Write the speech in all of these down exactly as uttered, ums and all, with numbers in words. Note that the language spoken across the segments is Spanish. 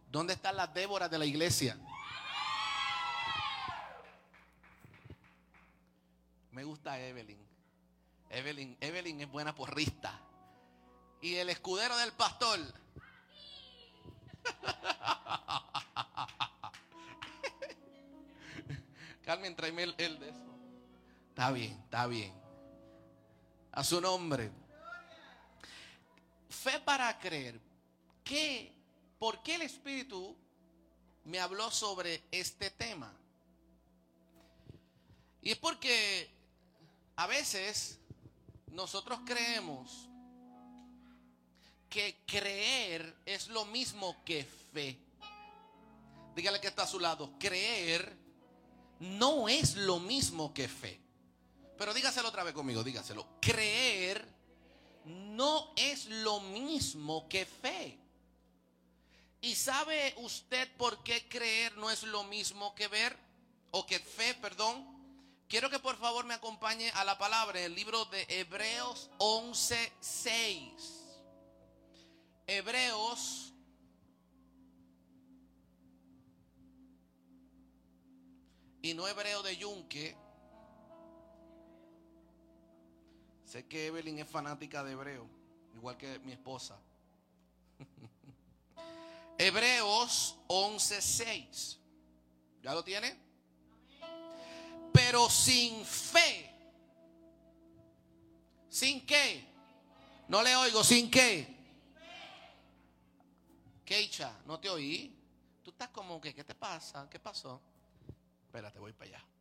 ¿Dónde están las Déboras de la iglesia? Me gusta Evelyn. Evelyn, Evelyn es buena porrista. Y el escudero del pastor. Carmen, tráeme el, el de eso. Está bien, está bien. A su nombre. Fe para creer. ¿Qué? ¿Por qué el Espíritu me habló sobre este tema? Y es porque a veces nosotros creemos que creer es lo mismo que fe. Dígale que está a su lado. Creer no es lo mismo que fe. Pero dígaselo otra vez conmigo, dígaselo. Creer no es lo mismo que fe. ¿Y sabe usted por qué creer no es lo mismo que ver? O que fe, perdón. Quiero que por favor me acompañe a la palabra en el libro de Hebreos once seis. Hebreos y no hebreo de yunque. Sé que Evelyn es fanática de hebreo, igual que mi esposa. Hebreos once seis. ¿Ya lo tiene? Pero sin fe. ¿Sin qué? No le oigo. ¿Sin qué? Keisha, no te oí. Tú estás como que, ¿qué te pasa? ¿Qué pasó? Espérate, voy para allá.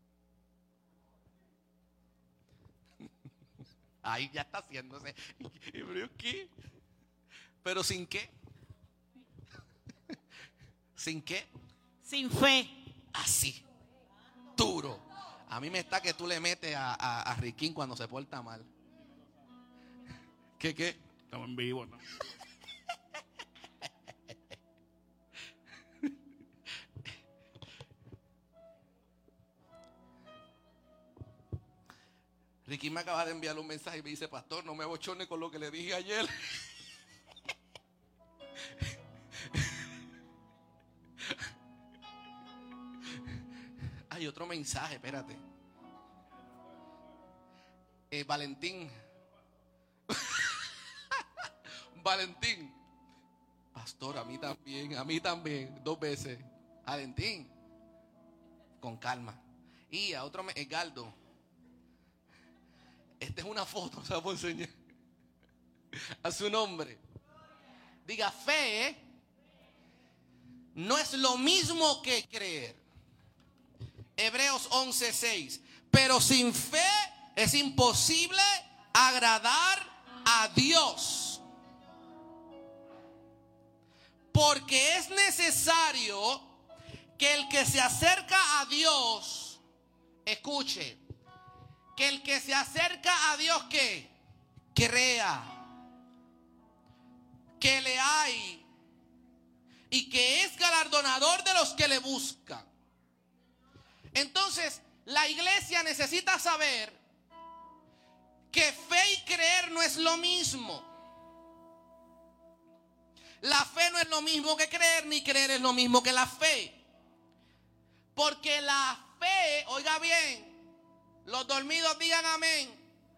Ahí ya está haciéndose. ¿Qué? ¿Pero sin qué? ¿Sin qué? Sin fe. Así. Duro. A mí me está que tú le metes a, a, a Riquín cuando se porta mal. ¿Qué, qué? Estamos en vivo, ¿no? Ricky me acaba de enviar un mensaje y me dice: pastor, no me abochone con lo que le dije ayer. Hay otro mensaje, espérate. Eh, Valentín. Valentín. Pastor, a mí también, a mí también, dos veces. Valentín. Con calma. Y a otro, Edgardo. Esta es una foto, se la puedo enseñar. A su nombre. Diga, fe no es lo mismo que creer. Hebreos once seis. Pero sin fe es imposible agradar a Dios. Porque es necesario que el que se acerca a Dios, escuche, que el que se acerca a Dios, ¿qué? Crea que le hay y que es galardonador de los que le buscan. Entonces, la iglesia necesita saber que fe y creer no es lo mismo. La fe no es lo mismo que creer, ni creer es lo mismo que la fe. Porque la fe, oiga bien, los dormidos digan amén.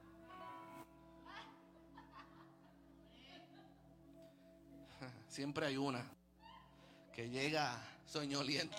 Siempre hay una que llega soñolienta.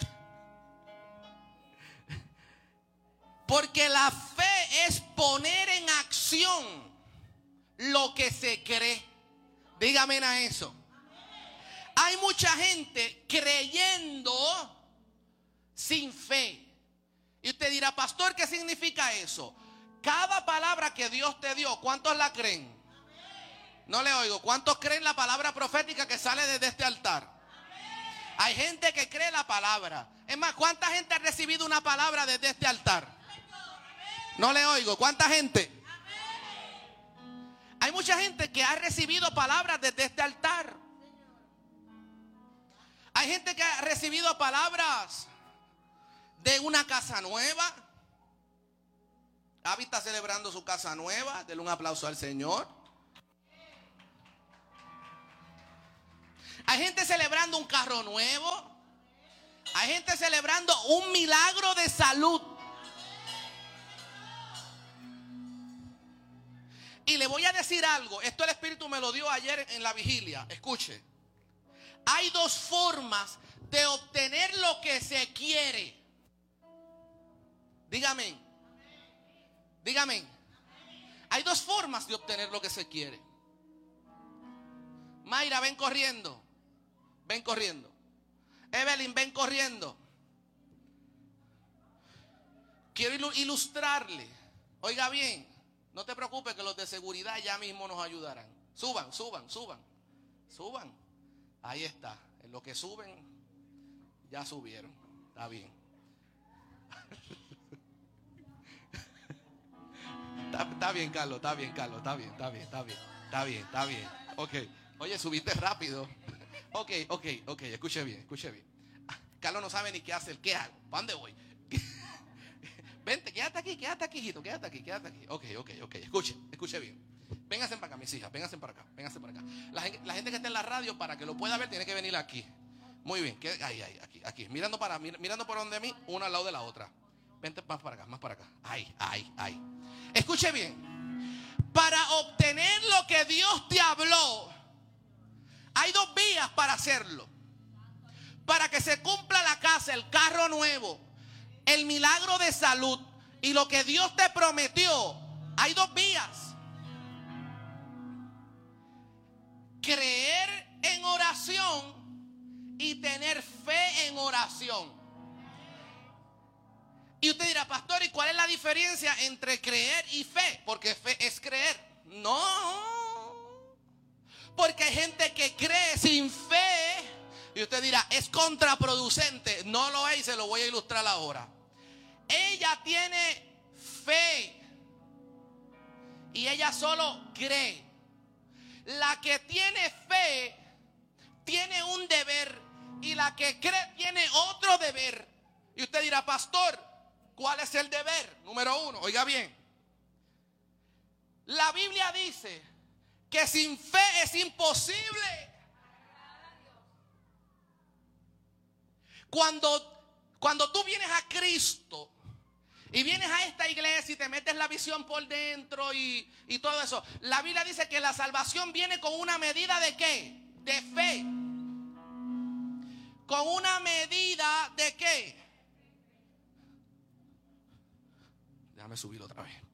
Porque la fe es poner en acción lo que se cree. Dígame a eso. Hay mucha gente creyendo sin fe. Y usted dirá, pastor, ¿qué significa eso? Cada palabra que Dios te dio, ¿cuántos la creen? No le oigo. ¿Cuántos creen la palabra profética que sale desde este altar? Hay gente que cree la palabra. Es más, ¿cuánta gente ha recibido una palabra desde este altar? No le oigo. ¿Cuánta gente? Hay mucha gente que ha recibido palabras desde este altar. Hay gente que ha recibido palabras de una casa nueva. Abby está celebrando su casa nueva. Denle un aplauso al Señor. Hay gente celebrando un carro nuevo. Hay gente celebrando un milagro de salud. Y le voy a decir algo. Esto el Espíritu me lo dio ayer en la vigilia. Escuche. Hay dos formas de obtener lo que se quiere. Dígame. Dígame. Hay dos formas de obtener lo que se quiere. Mayra, ven corriendo. Ven corriendo. Evelyn, ven corriendo. Quiero ilustrarle. Oiga bien, no te preocupes que los de seguridad ya mismo nos ayudarán. Suban, suban, suban. Suban. Ahí está. En lo que suben, ya subieron. Está bien. Está, está bien, Carlos, está bien, Carlos, está bien, está bien, está bien, está bien, está bien. Ok. Oye, subiste rápido. Ok, ok, ok, escuche bien, escuche bien. Carlos no sabe ni qué hacer, ¿qué hago? ¿Para dónde voy? Vente, quédate aquí, quédate aquí, hijito, quédate aquí, quédate aquí. Ok, ok, ok, escuche, escuche bien. Vénganse para acá, mis hijas, vénganse para acá, vénganse para acá. La gente, la gente que está en la radio, para que lo pueda ver, tiene que venir aquí. Muy bien, ahí, ahí, aquí, aquí. Mirando para, mirando por donde mí, una al lado de la otra. Vente más para acá, más para acá. Ahí, ahí, ahí. Escuche bien. Para obtener lo que Dios te habló, hay dos vías para hacerlo. Para que se cumpla la casa, el carro nuevo, el milagro de salud y lo que Dios te prometió, hay dos vías. Creer en oración y tener fe en oración. Y usted dirá, pastor, ¿y cuál es la diferencia entre creer y fe? Porque fe es creer. No. Porque hay gente que cree sin fe. Y usted dirá, es contraproducente. No lo es y se lo voy a ilustrar ahora. Ella tiene fe. Y ella solo cree. La que tiene fe tiene un deber. Y la que cree tiene otro deber. Y usted dirá, pastor, ¿cuál es el deber? Número uno, oiga bien. La Biblia dice que sin fe es imposible. Cuando, cuando tú vienes a Cristo y vienes a esta iglesia y te metes la visión por dentro y, y todo eso, la Biblia dice que la salvación viene con una medida de ¿qué? De fe. Con una medida de ¿qué? Déjame subirlo otra vez.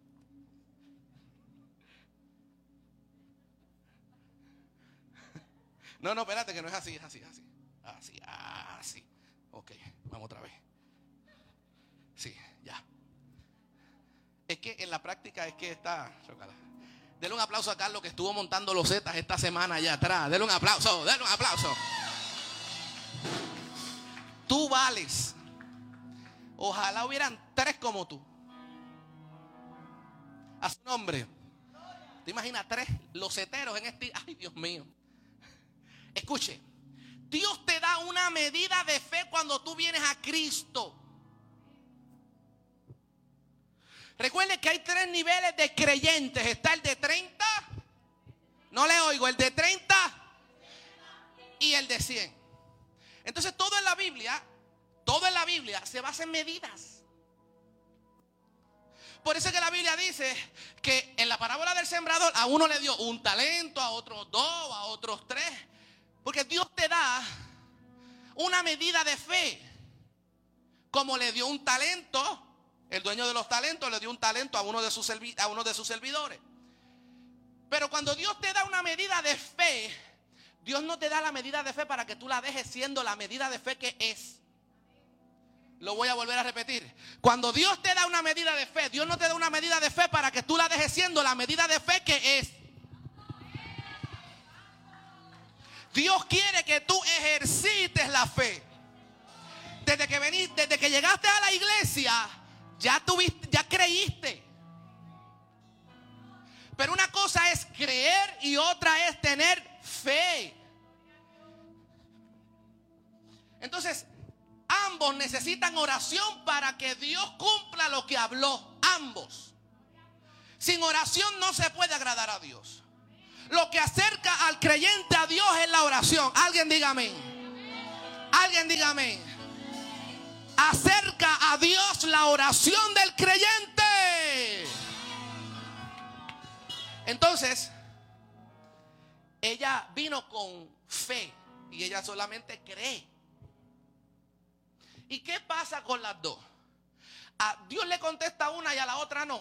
No, no, espérate que no es así, es así, así. Así, así. Ok, vamos otra vez. Sí, ya. Es que en la práctica es que está. Denle un aplauso a Carlos que estuvo montando los zetas esta semana allá atrás. Denle un aplauso, denle un aplauso. Tú vales. Ojalá hubieran tres como tú. A su nombre. ¿Te imaginas tres loseteros en este? Ay, Dios mío. Escuche. Dios te da una medida de fe cuando tú vienes a Cristo. Recuerde que hay tres niveles de creyentes. Está el de treinta. No le oigo. El de treinta y el de cien. Entonces todo en la Biblia, todo en la Biblia se basa en medidas. Por eso es que la Biblia dice que en la parábola del sembrador a uno le dio un talento, a otros dos, a otros tres. Porque Dios te da una medida de fe. Como le dio un talento, el dueño de los talentos le dio un talento a uno de sus, a uno de sus servidores. Pero cuando Dios te da una medida de fe, Dios no te da la medida de fe para que tú la dejes siendo la medida de fe que es. Lo voy a volver a repetir. Cuando Dios te da una medida de fe, Dios no te da una medida de fe para que tú la dejes siendo la medida de fe que es. Dios quiere que tú ejercites la fe. Desde que veniste, desde que llegaste a la iglesia, ya tuviste, ya creíste. Pero una cosa es creer y otra es tener fe. Entonces, ambos necesitan oración para que Dios cumpla lo que habló. Ambos. Sin oración no se puede agradar a Dios. Lo que acerca al creyente a Dios es la oración. Alguien diga amén. Alguien diga amén. Acerca a Dios la oración del creyente. Entonces, ella vino con fe y ella solamente cree. ¿Y qué pasa con las dos? A Dios le contesta a una y a la otra no.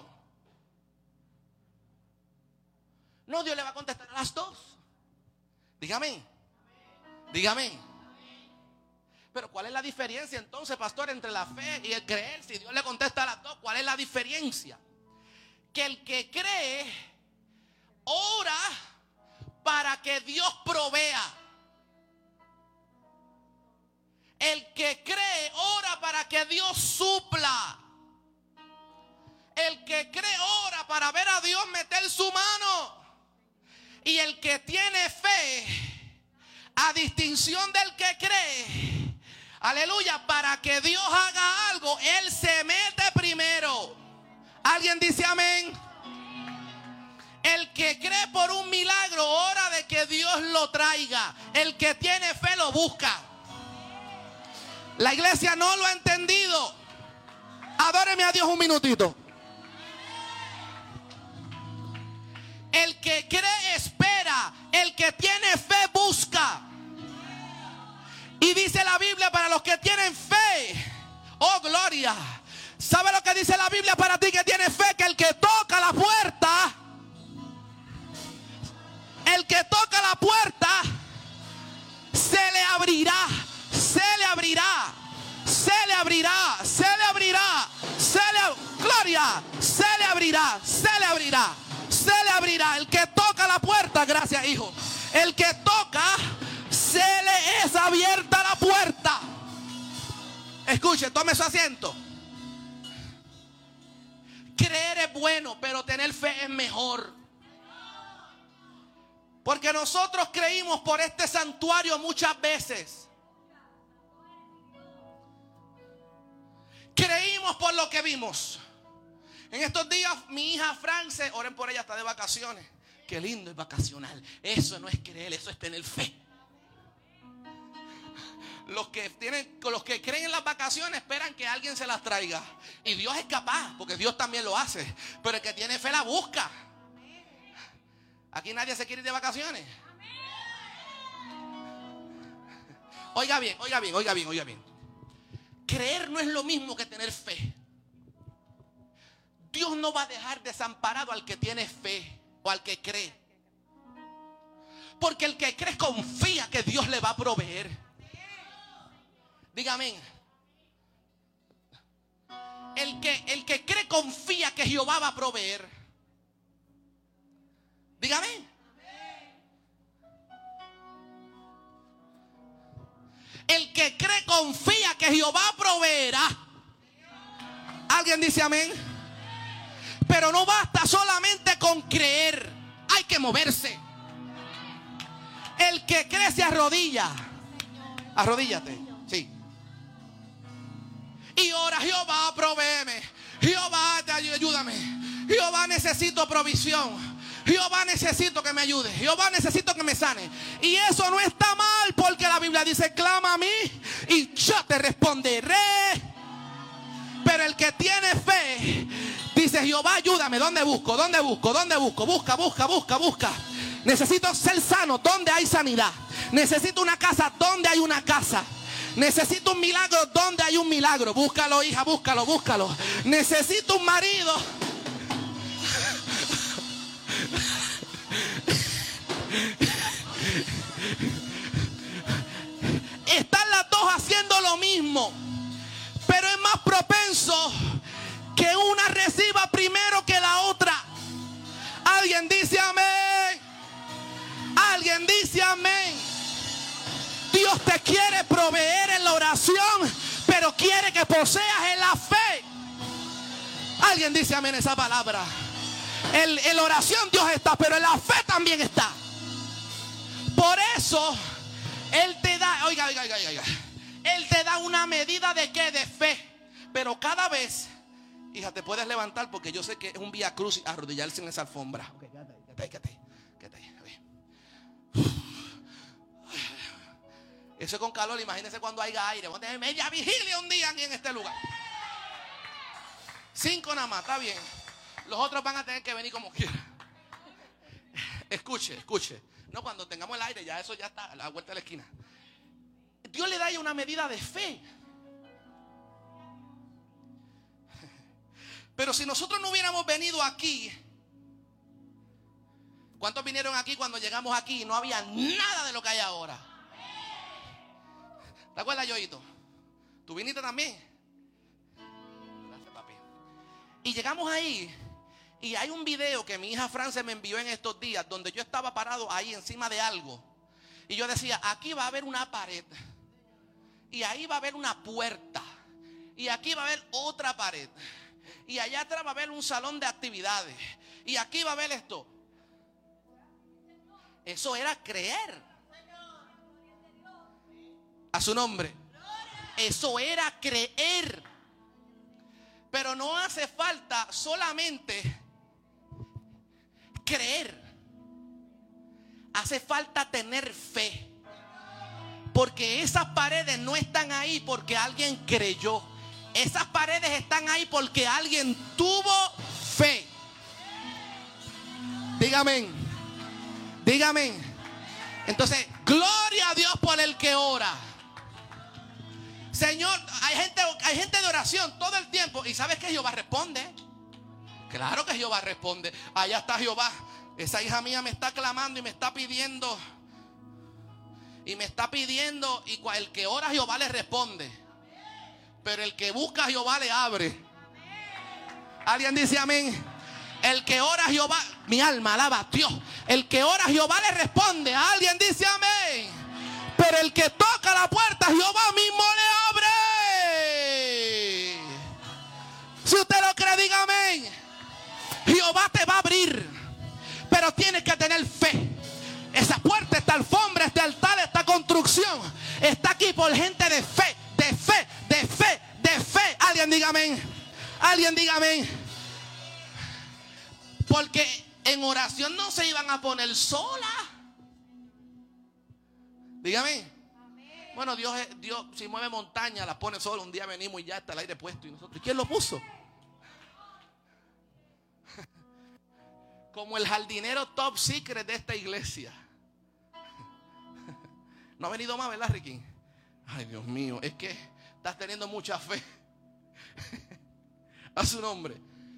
No, Dios le va a contestar a las dos. Dígame. Dígame. Pero ¿cuál es la diferencia entonces, pastor, entre la fe y el creer? Si Dios le contesta a las dos, ¿cuál es la diferencia? Que el que cree ora para que Dios provea. El que cree ora para que Dios supla. El que cree ora para ver a Dios meter su mano. Y el que tiene fe, a distinción del que cree, aleluya, para que Dios haga algo, él se mete primero. ¿Alguien dice amén? El que cree por un milagro ora de que Dios lo traiga. El que tiene fe lo busca. La iglesia no lo ha entendido. Adóreme a Dios un minutito. El que cree espera. El que tiene fe busca. Y dice la Biblia para los que tienen fe. Oh, gloria. ¿Sabe lo que dice la Biblia para ti que tienes fe? Que el que toca la puerta, el que toca la puerta, se le abrirá. Se le abrirá, se le abrirá, se le abrirá, se le, gloria, se le abrirá, se le abrirá, se le abrirá. El que toca la puerta, gracias hijo, el que toca, se le es abierta la puerta. Escuche, tome su asiento. Creer es bueno, pero tener fe es mejor. Porque nosotros creímos por este santuario muchas veces. Creímos por lo que vimos. En estos días mi hija France, oren por ella, está de vacaciones. Qué lindo es vacacional. Eso no es creer, eso es tener fe. Los que tienen, los que creen en las vacaciones esperan que alguien se las traiga. Y Dios es capaz, porque Dios también lo hace. Pero el que tiene fe la busca. Aquí nadie se quiere ir de vacaciones. Oiga bien, oiga bien, oiga bien, oiga bien. Creer no es lo mismo que tener fe. Dios no va a dejar desamparado al que tiene fe o al que cree. Porque el que cree confía que Dios le va a proveer. Dígame. El que, el que cree confía que Jehová va a proveer. Dígame. El que cree confía que Jehová proveerá. ¿Alguien dice amén? Pero no basta solamente con creer. Hay que moverse. El que cree se arrodilla. Arrodíllate. Sí. Y ora: Jehová, provéeme. Jehová, ayúdame. Jehová, necesito provisión. Jehová, necesito que me ayude. Jehová, necesito que me sane. Y eso no está mal, porque la Biblia dice: clama a mí y yo te responderé. Pero el que tiene fe dice: Jehová, ayúdame. ¿Dónde busco? ¿Dónde busco? ¿Dónde busco? Busca, busca, busca, busca. Necesito ser sano. ¿Dónde hay sanidad? Necesito una casa. ¿Dónde hay una casa? Necesito un milagro. ¿Dónde hay un milagro? Búscalo, hija, búscalo, búscalo. Necesito un marido. Están las dos haciendo lo mismo, pero es más propenso que una reciba primero que la otra. Alguien dice amén. Alguien dice amén. Dios te quiere proveer en la oración, pero quiere que poseas en la fe. Alguien dice amén esa palabra. En, en la oración Dios está, pero en la fe también está. Por eso Él te da, oiga, oiga, oiga, oiga, Él te da una medida de qué, de fe. Pero cada vez, hija, te puedes levantar, porque yo sé que es un vía cruz arrodillarse en esa alfombra. Okay, quédate ahí, quédate ahí, quédate ahí, quédate ahí. Eso es con calor, imagínense cuando haya aire. Vamos a tener media vigilia un día aquí en este lugar. Cinco nada más, está bien. Los otros van a tener que venir como quieran. Escuche, escuche. No, cuando tengamos el aire, ya eso ya está a la vuelta de la esquina. Dios le da ya una medida de fe. Pero si nosotros no hubiéramos venido aquí, ¿cuántos vinieron aquí cuando llegamos aquí y no había nada de lo que hay ahora? ¿Te acuerdas, Yoito? ¿Tú viniste también? Gracias, papi. Y llegamos ahí y hay un video que mi hija Francia me envió en estos días donde yo estaba parado ahí encima de algo y yo decía, aquí va a haber una pared y ahí va a haber una puerta y aquí va a haber otra pared y allá atrás va a haber un salón de actividades y aquí va a haber esto. Eso era creer. A su nombre. Eso era creer. Pero no hace falta solamente creer. Hace falta tener fe. Porque esas paredes no están ahí porque alguien creyó. Esas paredes están ahí porque alguien tuvo fe. Dígame. Dígame. Entonces, gloria a Dios por el que ora. Señor, hay gente, hay gente de oración todo el tiempo. ¿Y sabes que Jehová responde? Claro que Jehová responde. Allá está Jehová. Esa hija mía me está clamando y me está pidiendo. Y me está pidiendo. Y el que ora a Jehová le responde. Pero el que busca a Jehová le abre. ¿Alguien dice amén? El que ora a Jehová, mi alma alaba a Dios. El que ora a Jehová le responde. ¿Alguien dice amén? Pero el que toca la puerta, Jehová mismo le abre. Si usted lo cree, diga amén. Jehová te va a abrir, pero tienes que tener fe. Esa puerta, esta alfombra, este altar, esta construcción está aquí por gente de fe, de fe, de fe, de fe. Alguien diga amén. Alguien diga amén. Porque en oración no se iban a poner sola. Dígame. Bueno, Dios, Dios si mueve montaña, la pone sola. Un día venimos y ya está el aire puesto. ¿Y nosotros? ¿Quién lo puso? Como el jardinero top secret de esta iglesia. No ha venido más, ¿verdad, Ricky? Ay, Dios mío, es que estás teniendo mucha fe. A su nombre.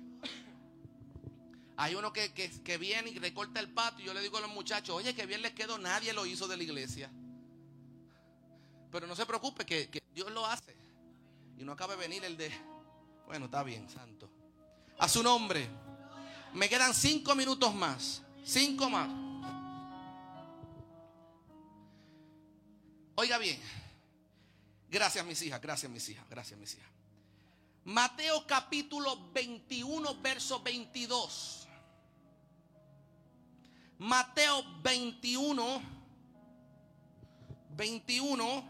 Hay uno que, que, que viene y recorta el patio. Y yo le digo a los muchachos, oye, que bien les quedó. Nadie lo hizo de la iglesia. Pero no se preocupe que, que Dios lo hace. Y no acabe de venir el de... Bueno, está bien, santo. A su nombre. Me quedan cinco minutos más. Cinco más. Oiga bien. Gracias mis hijas, gracias mis hijas, gracias mis hijas. Mateo capítulo veintiuno, verso veintidós. Mateo veintiuno, veintiuno,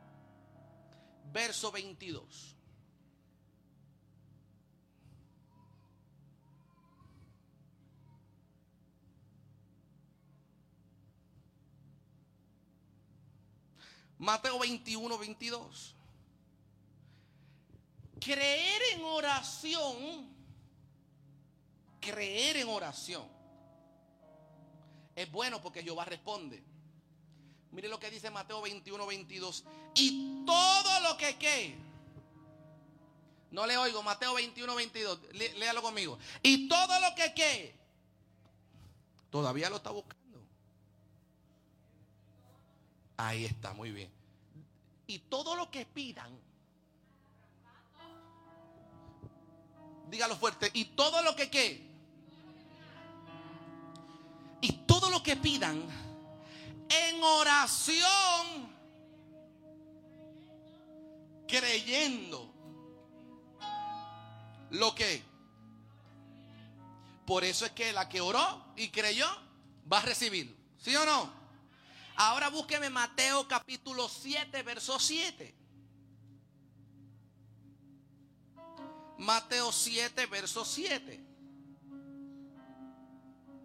verso veintidós. Mateo veintiuno, veintidós. Creer en oración, creer en oración es bueno porque Jehová responde. Mire lo que dice Mateo veintiuno, veintidós. Y todo lo que ¿qué? No le oigo. Mateo veintiuno, veintidós. Lé, léalo conmigo. Y todo lo que ¿qué? Todavía lo está buscando. Ahí está, muy bien. Y todo lo que pidan, dígalo fuerte. Y todo lo que ¿qué? Y todo lo que pidan en oración, creyendo lo que. Por eso es que la que oró y creyó va a recibir. ¿Sí o no? Ahora búsqueme Mateo capítulo siete, verso siete. Mateo siete, verso siete.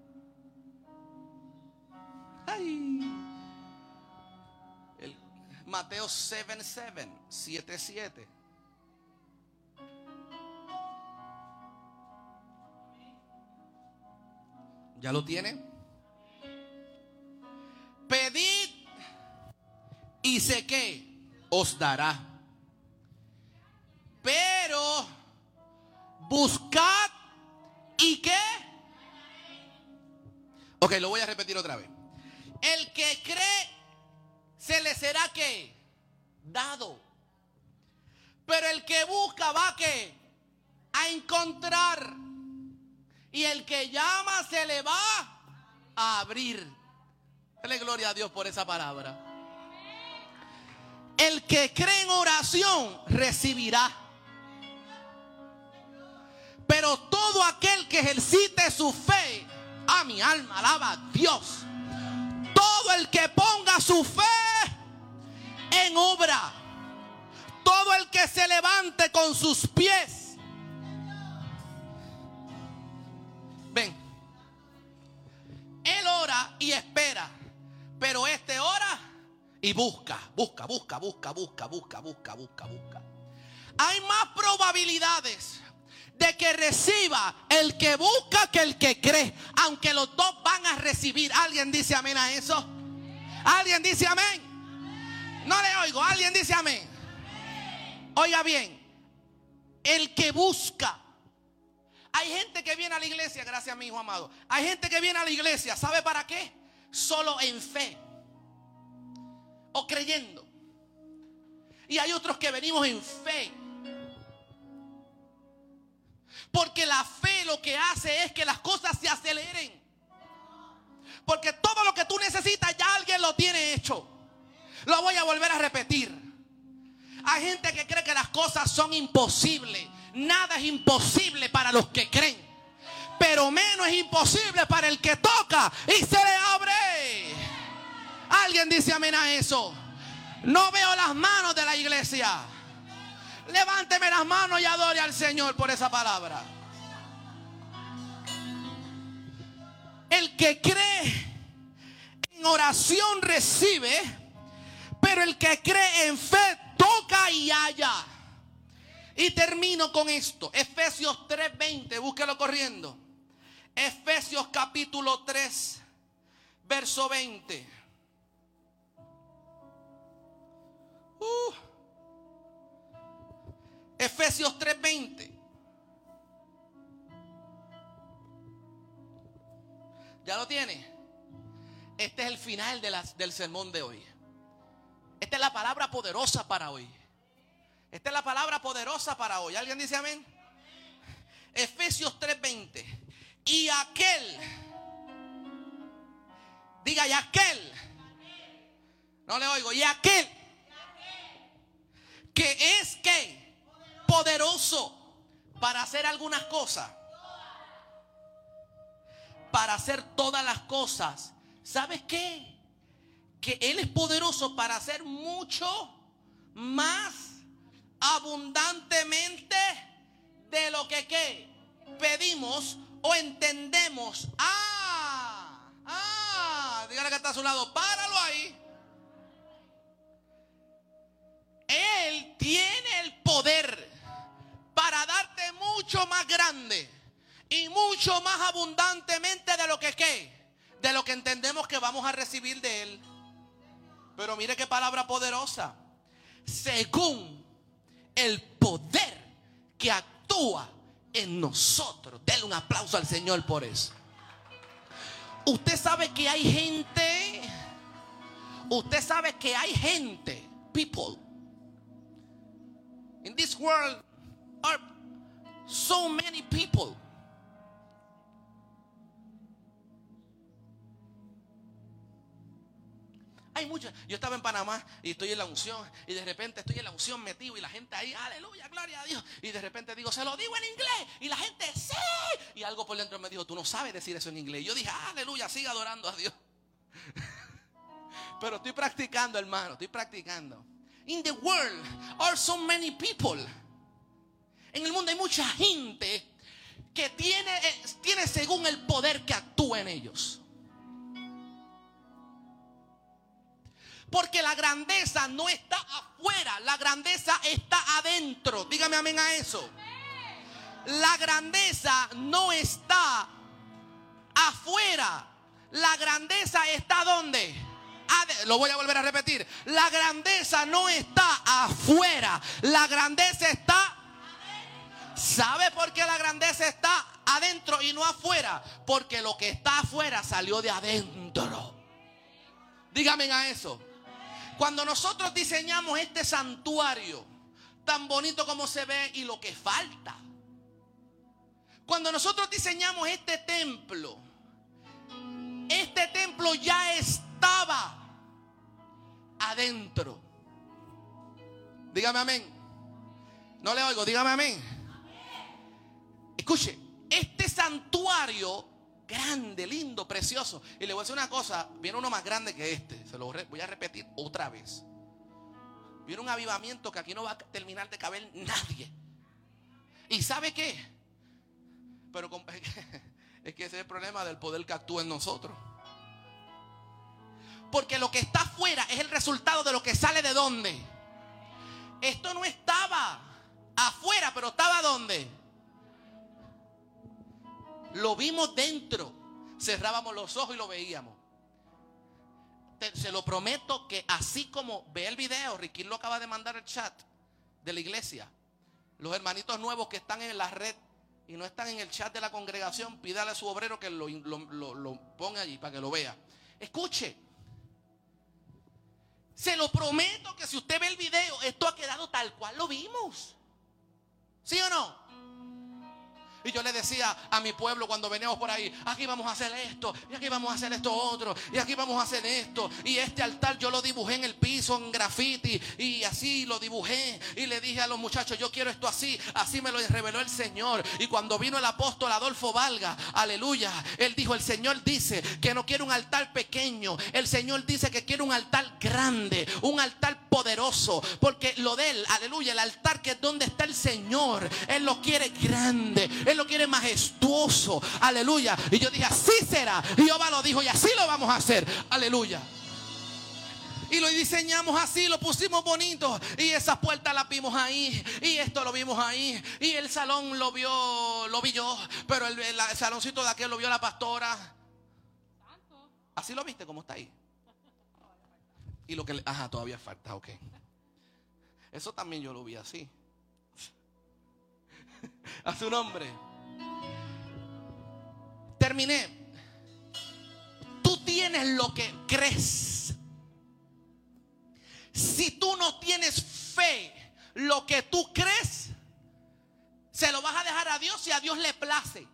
Ay. El, Mateo siete siete, siete siete. ¿Ya lo tienen? Pedid y sé que os dará. Pero buscad y qué. Ok, lo voy a repetir otra vez. El que cree se le será que dado. Pero el que busca va a qué, a encontrar. Y el que llama se le va a abrir. Dale gloria a Dios por esa palabra. El que cree en oración recibirá. Pero todo aquel que ejercite su fe, a mi alma alaba a Dios. Todo el que ponga su fe en obra, todo el que se levante con sus pies. Ven, él ora y espera, pero este ora y busca, busca, busca, busca, busca, busca, busca, busca, busca. Hay más probabilidades de que reciba el que busca que el que cree, aunque los dos van a recibir. ¿Alguien dice amén a eso? ¿Alguien dice amén? No le oigo. ¿Alguien dice amén? Oiga bien, el que busca. Hay gente que viene a la iglesia, gracias a mi hijo amado. Hay gente que viene a la iglesia, ¿sabe para qué? Solo en fe o creyendo. Y hay otros que venimos en fe, porque la fe lo que hace es que las cosas se aceleren. Porque todo lo que tú necesitas ya alguien lo tiene hecho. Lo voy a volver a repetir. Hay gente que cree que las cosas son imposibles. Nada es imposible para los que creen, pero menos es imposible para el que toca y se le abre. Alguien dice amén a eso. No veo las manos de la iglesia. Levánteme las manos y adore al Señor por esa palabra. El que cree en oración recibe, pero el que cree en fe toca y halla. Y termino con esto. Efesios tres veinte, búsquelo corriendo. Efesios capítulo tres, verso veinte. Uh. Efesios tres veinte. ¿Ya lo tiene? Este es el final de las, del sermón de hoy. Esta es la palabra poderosa para hoy. Esta es la palabra poderosa para hoy. ¿Alguien dice amén? Efesios tres veinte. Y aquel, diga, y aquel, no le oigo, y aquel que es que poderoso para hacer algunas cosas, para hacer todas las cosas. ¿Sabes qué? Que Él es poderoso para hacer mucho más abundantemente de lo que ¿qué? Pedimos o entendemos. Ah, ah, dígale que está a su lado, páralo ahí. Él tiene el poder para darte mucho más grande y mucho más abundantemente de lo que ¿qué? De lo que entendemos que vamos a recibir de Él. Pero mire qué palabra poderosa. Según el poder que actúa en nosotros. Denle un aplauso al Señor por eso. Usted sabe que hay gente, usted sabe que hay gente, people, in this world are so many people. Hay muchas. Yo estaba en Panamá y estoy en la unción y de repente estoy en la unción metido y la gente ahí, aleluya, gloria a Dios. Y de repente digo, se lo digo en inglés y la gente, sí. Y algo por dentro me dijo, tú no sabes decir eso en inglés. Y yo dije, aleluya, siga adorando a Dios. Pero estoy practicando, hermano, estoy practicando. In the world are so many people. En el mundo hay mucha gente que tiene, tiene según el poder que actúa en ellos. Porque la grandeza no está afuera, la grandeza está adentro. Dígame amén a eso. La grandeza no está afuera. La grandeza está ¿dónde? Ade- Lo voy a volver a repetir. La grandeza no está afuera. La grandeza está. ¿Sabe por qué la grandeza está adentro y no afuera? Porque lo que está afuera salió de adentro. Dígame a eso. Cuando nosotros diseñamos este santuario tan bonito como se ve y lo que falta, cuando nosotros diseñamos este templo, este templo ya estaba adentro. Dígame amén. No le oigo, dígame amén. Escuche, este santuario grande, lindo, precioso. Y le voy a decir una cosa, viene uno más grande que este. Se lo voy a repetir otra vez. Viene un avivamiento que aquí no va a terminar de caber nadie. ¿Y sabe qué? Pero es que ese es el problema del poder que actúa en nosotros. Porque lo que está afuera es el resultado de lo que sale de dónde. Esto no estaba afuera, pero estaba ¿dónde? Lo vimos dentro. Cerrábamos los ojos y lo veíamos. Te, se lo prometo que así como ve el video, Ricky lo acaba de mandar el chat de la iglesia. Los hermanitos nuevos que están en la red y no están en el chat de la congregación, pídale a su obrero que lo, lo, lo, lo ponga allí para que lo vea. Escuche. Se lo prometo que si usted ve el video, esto ha quedado tal cual lo vimos. ¿Sí o no? Y yo le decía a mi pueblo cuando veníamos por ahí, aquí vamos a hacer esto, y aquí vamos a hacer esto otro, y aquí vamos a hacer esto. Y este altar yo lo dibujé en el piso, en graffiti, y así lo dibujé. Y le dije a los muchachos, yo quiero esto así, así me lo reveló el Señor. Y cuando vino el apóstol Adolfo Valga, aleluya, él dijo, el Señor dice que no quiere un altar pequeño. El Señor dice que quiere un altar grande, un altar poderoso. Porque lo de él, aleluya, el altar que es donde está el Señor, él lo quiere grande. Él lo quiere majestuoso, aleluya. Y yo dije, así será. Y Jehová lo dijo y así lo vamos a hacer, aleluya. Y lo diseñamos así, lo pusimos bonito. Y esas puertas las vimos ahí. Y esto lo vimos ahí. Y el salón lo vio, lo vi yo. Pero el, el, el saloncito de aquel lo vio la pastora. Así lo viste como está ahí. Y lo que, ajá, todavía falta, ok. Eso también yo lo vi así. A su nombre. Terminé. Tú tienes lo que crees. Si tú no tienes fe, lo que tú crees, se lo vas a dejar a Dios y a Dios le place.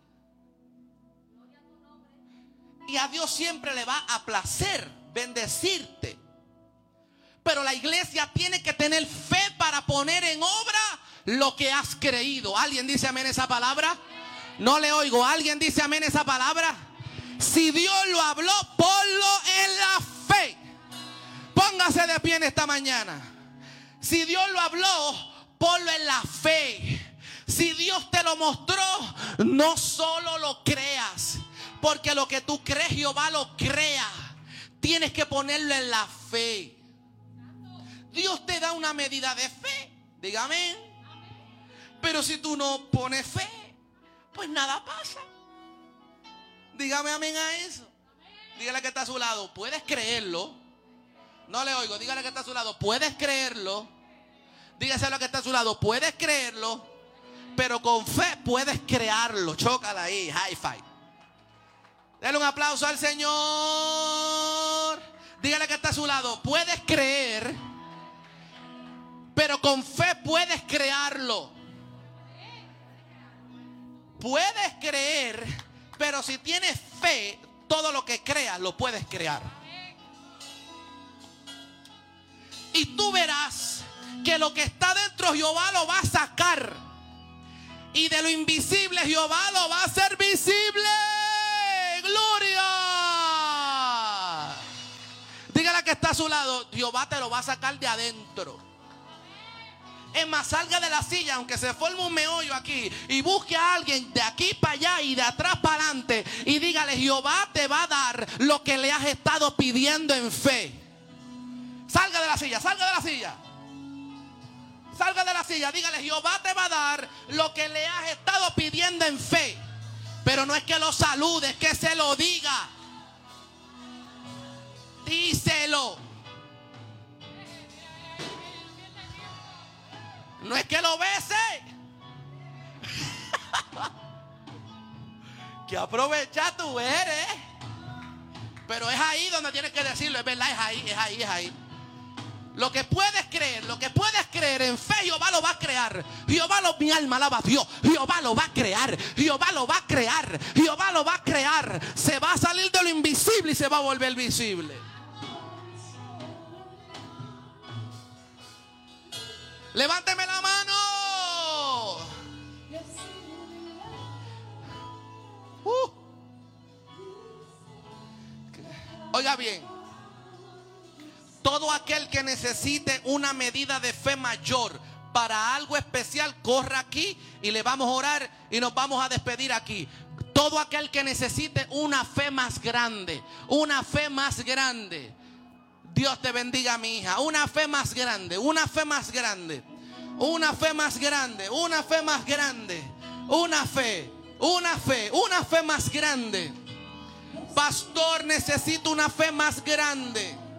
Y a Dios siempre le va a placer bendecirte. Pero la iglesia tiene que tener fe para poner en obra lo que has creído. ¿Alguien dice amén esa palabra? No le oigo. ¿Alguien dice amén esa palabra? Si Dios lo habló, ponlo en la fe. Póngase de pie en esta mañana. Si Dios lo habló, ponlo en la fe. Si Dios te lo mostró, no solo lo creas, porque lo que tú crees, Jehová lo crea. Tienes que ponerlo en la fe. Dios te da una medida de fe. Dígame. Pero si tú no pones fe, pues nada pasa. Dígame amén a eso. Dígale que está a su lado, puedes creerlo. No le oigo, dígale que está a su lado, puedes creerlo. Dígaselo que está a su lado, puedes creerlo. Pero con fe puedes crearlo. Chócala ahí, high five. Dale un aplauso al Señor. Dígale que está a su lado, puedes creer, pero con fe puedes crearlo. Puedes creer, pero si tienes fe, todo lo que creas lo puedes crear. Y tú verás que lo que está dentro Jehová lo va a sacar. Y de lo invisible Jehová lo va a hacer visible. ¡Gloria! Dígale que está a su lado, Jehová te lo va a sacar de adentro. Es más, salga de la silla, aunque se forme un meollo aquí, y busque a alguien de aquí para allá y de atrás para adelante, y dígale, Jehová te va a dar lo que le has estado pidiendo en fe. Salga de la silla, salga de la silla. Salga de la silla, dígale: Jehová te va a dar lo que le has estado pidiendo en fe. Pero no es que lo salude, es que se lo diga. Díselo. No es que lo bese. Que aprovecha tú eres. Pero es ahí donde tienes que decirlo, es verdad, es ahí, es ahí, es ahí. Lo que puedes creer, lo que puedes creer en fe, Jehová lo va a crear. Jehová lo, mi alma alaba a Dios. Jehová lo va a crear. Jehová lo va a crear. Jehová lo va a crear. Se va a salir de lo invisible y se va a volver visible. Levánteme la mano. Uh. Oiga bien. Todo aquel que necesite una medida de fe mayor para algo especial, corra aquí y le vamos a orar y nos vamos a despedir aquí. Todo aquel que necesite una fe más grande, una fe más grande. Dios te bendiga, mi hija. Una fe más grande, una fe más grande, una fe más grande, una fe más grande, una fe, una fe, una fe más grande. Pastor, necesito una fe más grande.